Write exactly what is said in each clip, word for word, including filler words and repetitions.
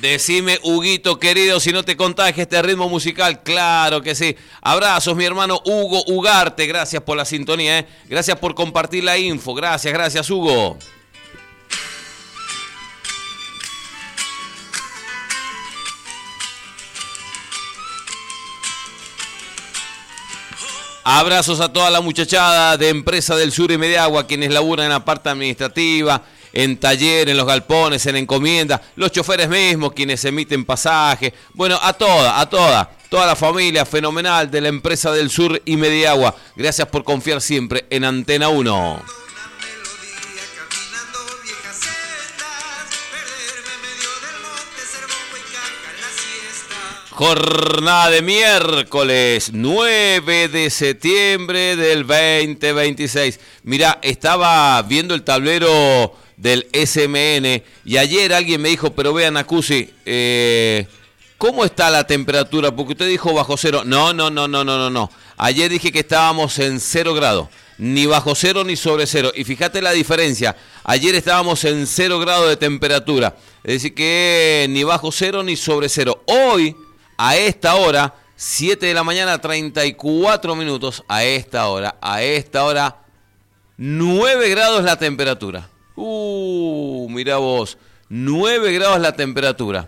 Decime, Huguito querido, si no te contagia este ritmo musical. Claro que sí. Abrazos, mi hermano Hugo Ugarte. Gracias por la sintonía, ¿eh? Gracias por compartir la info. Gracias, gracias, Hugo. Abrazos a toda la muchachada de Empresa del Sur y Mediagua, quienes laburan en la parte administrativa, en taller, en los galpones, en encomienda, los choferes mismos, quienes emiten pasajes. Bueno, a toda, a toda, toda la familia fenomenal de la Empresa del Sur y Mediagua. Gracias por confiar siempre en Antena uno. Jornada de miércoles nueve de septiembre del veinte veintiséis. Mirá, estaba viendo el tablero del S M N y ayer alguien me dijo, pero vean, Acusi, eh, ¿cómo está la temperatura? Porque usted dijo bajo cero. No, no, no, no, no, no, no. Ayer dije que estábamos en cero grados, ni bajo cero ni sobre cero. Y fíjate la diferencia. Ayer estábamos en cero grados de temperatura. Es decir, que ni bajo cero ni sobre cero. Hoy, a esta hora, siete de la mañana, treinta y cuatro minutos, a esta hora, a esta hora, nueve grados la temperatura. Uh, mirá vos, nueve grados la temperatura.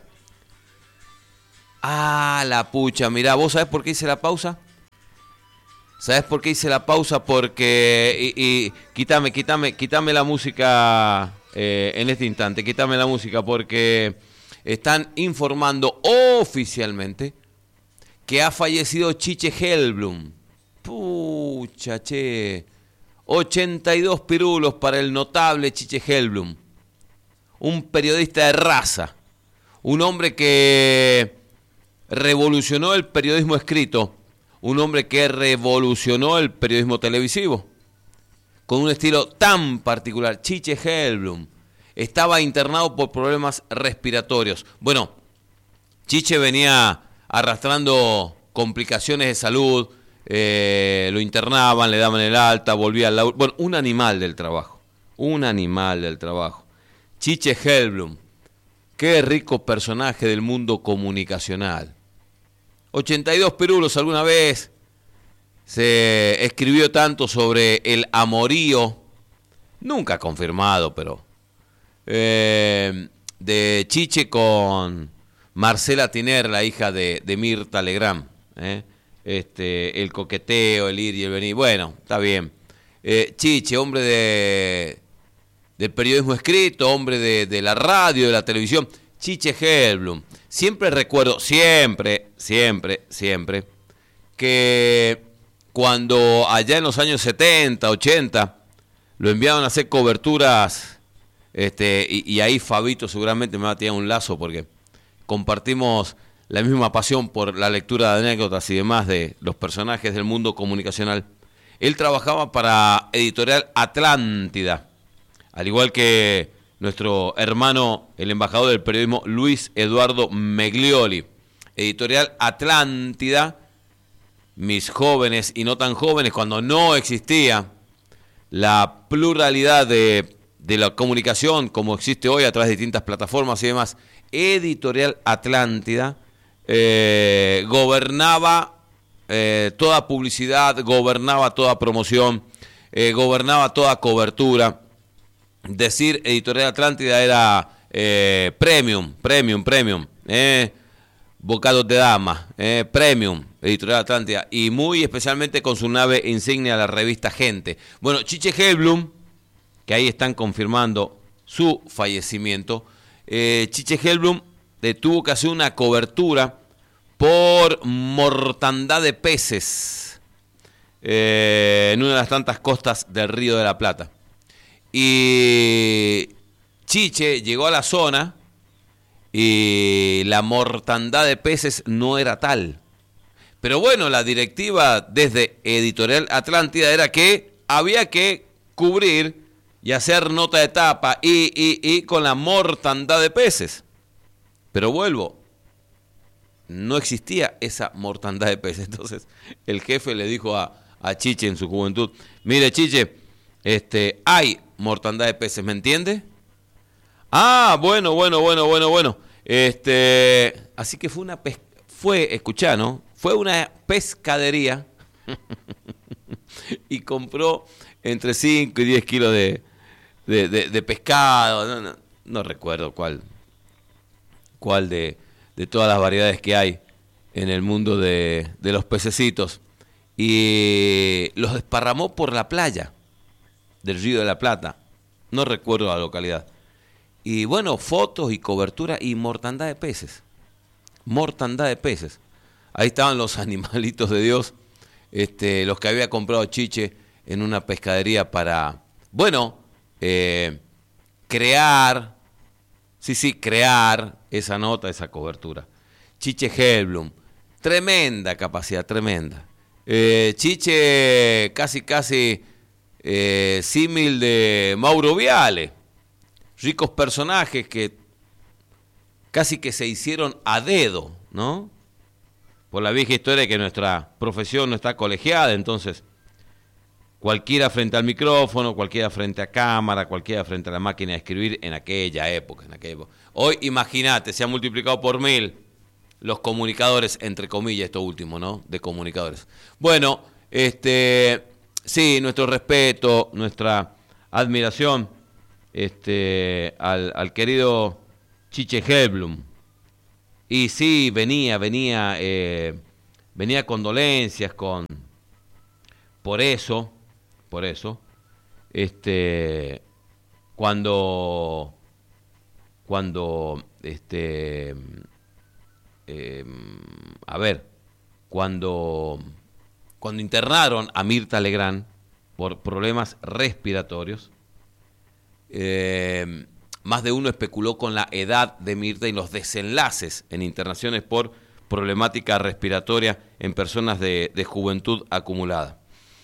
Ah, la pucha, mirá, ¿vos sabés por qué hice la pausa? ¿Sabés por qué hice la pausa? Porque, y, y quítame, quítame, quítame la música eh, en este instante, quítame la música porque están informando oficialmente que ha fallecido Chiche Helblum. Pucha, che. ochenta y dos pirulos para el notable Chiche Helblum. Un periodista de raza. Un hombre que revolucionó el periodismo escrito. Un hombre que revolucionó el periodismo televisivo. Con un estilo tan particular. Chiche Helblum estaba internado por problemas respiratorios. Bueno, Chiche venía arrastrando complicaciones de salud, eh, lo internaban, le daban el alta, volvía al laburo. Bueno, un animal del trabajo, un animal del trabajo. Chiche Helblum, qué rico personaje del mundo comunicacional. ochenta y dos pirulos alguna vez, se escribió tanto sobre el amorío, nunca confirmado, pero Eh, de Chiche con Marcela Tiner, la hija de, de Mirta Legrand, ¿eh? este, el coqueteo, el ir y el venir, bueno, está bien. Eh, Chiche, hombre de del periodismo escrito, hombre de, de la radio, de la televisión, Chiche Helblum. Siempre recuerdo, siempre, siempre, siempre, que cuando allá en los años setenta, ochenta, lo enviaban a hacer coberturas. Este, y, y ahí Fabito seguramente me va a tirar un lazo porque compartimos la misma pasión por la lectura de anécdotas y demás de los personajes del mundo comunicacional. Él trabajaba para Editorial Atlántida, al igual que nuestro hermano, el embajador del periodismo, Luis Eduardo Meglioli. Editorial Atlántida, mis jóvenes y no tan jóvenes, cuando no existía la pluralidad de de la comunicación como existe hoy a través de distintas plataformas y demás, Editorial Atlántida eh, gobernaba eh, toda publicidad, gobernaba toda promoción, eh, gobernaba toda cobertura. Decir Editorial Atlántida era eh, premium, premium, premium, eh, bocados de dama, eh, premium, Editorial Atlántida, y muy especialmente con su nave insignia, la revista Gente. Bueno, Chiche Helblum, que ahí están confirmando su fallecimiento, eh, Chiche Helblum eh, tuvo que hacer una cobertura por mortandad de peces eh, en una de las tantas costas del Río de la Plata. Y Chiche llegó a la zona y la mortandad de peces no era tal. Pero bueno, la directiva desde Editorial Atlántida era que había que cubrir y hacer nota de tapa y, y, y con la mortandad de peces. Pero vuelvo, no existía esa mortandad de peces. Entonces el jefe le dijo a, a Chiche en su juventud, mire Chiche, este, hay mortandad de peces, ¿me entiende? Ah, bueno, bueno, bueno, bueno, bueno. Este, así que fue una pes- fue, escuchá, ¿no? Fue una pescadería y compró entre cinco y diez kilos de, de, de, de pescado. No, no, no recuerdo cuál, cuál de, de todas las variedades que hay en el mundo de, de los pececitos. Y los desparramó por la playa del Río de la Plata. No recuerdo la localidad. Y bueno, fotos y cobertura y mortandad de peces. Mortandad de peces. Ahí estaban los animalitos de Dios, este, los que había comprado Chiche en una pescadería para, bueno, eh, crear, sí, sí, crear esa nota, esa cobertura. Chiche Helblum, tremenda capacidad, tremenda. Eh, Chiche casi, casi eh, símil de Mauro Viale. Ricos personajes que casi que se hicieron a dedo, ¿no? Por la vieja historia de que nuestra profesión no está colegiada, entonces cualquiera frente al micrófono, cualquiera frente a cámara, cualquiera frente a la máquina de escribir en aquella época, en aquella época. Hoy, imagínate, se ha multiplicado por mil los comunicadores, entre comillas, esto último, ¿no? De comunicadores. Bueno, este, sí, nuestro respeto, nuestra admiración este, al, al querido Chiche Helblum. Y sí, venía, venía, eh, venía condolencias con, por eso, por eso, este, cuando, cuando, este, eh, a ver, cuando, cuando internaron a Mirta Legrand por problemas respiratorios, eh, más de uno especuló con la edad de Mirta y los desenlaces en internaciones por problemática respiratoria en personas de, de juventud acumulada.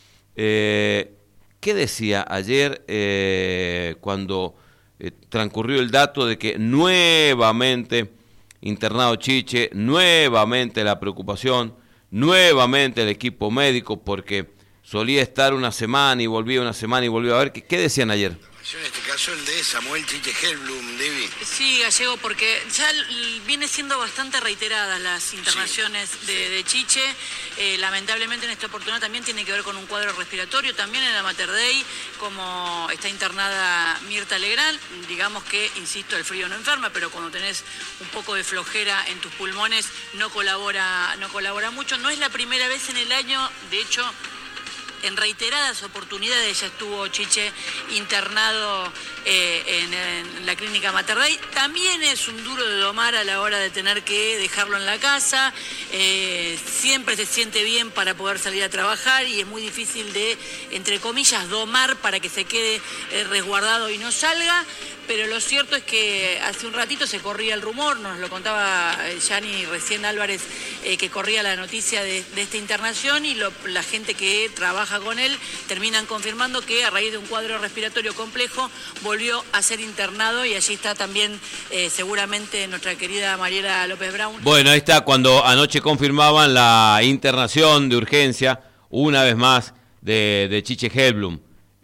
Eh, ¿Qué decía ayer eh, cuando eh, transcurrió el dato de que nuevamente internado Chiche, nuevamente la preocupación, nuevamente el equipo médico, porque solía estar una semana y volvía una semana y volvía a ver? ¿Qué, qué decían ayer? En este caso el de Samuel Chiche Helblum, Debbie. Sí, Gallego, porque ya viene siendo bastante reiteradas las internaciones sí, de, sí. de Chiche. Eh, lamentablemente en esta oportunidad también tiene que ver con un cuadro respiratorio. También en la Mater Dei, como está internada Mirta Legrand, digamos que, insisto, el frío no enferma, pero cuando tenés un poco de flojera en tus pulmones no colabora, no colabora mucho. No es la primera vez en el año, de hecho, en reiteradas oportunidades ya estuvo Chiche internado eh, en, en la clínica Mater Dei. También es un duro de domar a la hora de tener que dejarlo en la casa. Eh, siempre se siente bien para poder salir a trabajar y es muy difícil de, entre comillas, domar para que se quede eh, resguardado y no salga. Pero lo cierto es que hace un ratito se corría el rumor, nos lo contaba Yani recién Álvarez, eh, que corría la noticia de, de esta internación y lo, la gente que trabaja con él terminan confirmando que a raíz de un cuadro respiratorio complejo volvió a ser internado y allí está también eh, seguramente nuestra querida Mariela López Brown. Bueno, ahí está cuando anoche confirmaban la internación de urgencia, una vez más, de, de Chiche Helblum.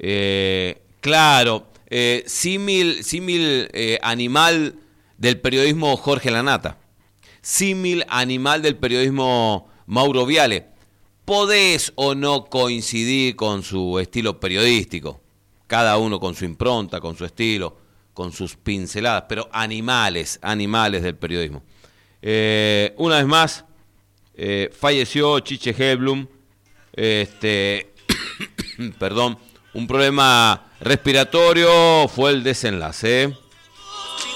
Eh, claro... Eh, símil, símil eh, animal del periodismo Jorge Lanata, símil animal del periodismo Mauro Viale. Podés o no coincidir con su estilo periodístico, cada uno con su impronta, con su estilo, con sus pinceladas, pero animales, animales del periodismo. Eh, una vez más, eh, falleció Chiche Helblum, este, perdón, un problema respiratorio fue el desenlace.